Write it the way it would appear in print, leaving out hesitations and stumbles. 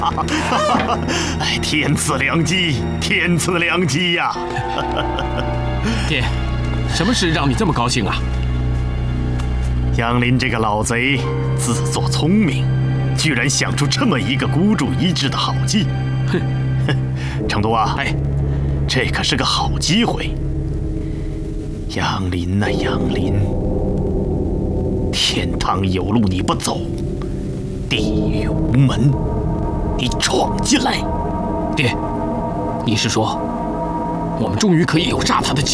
哎，天赐良机，天赐良机呀！ 爹，什么事让你这么高兴啊？ 杨林这个老贼自作聪明，居然想出这么一个孤注一掷的好计。 哼， 成都啊， 哎， 这可是个好机会。杨林呐，杨林，天堂有路你不走，地狱无门你闯进来。 爹，你是说，我们终于可以有杀他的机会？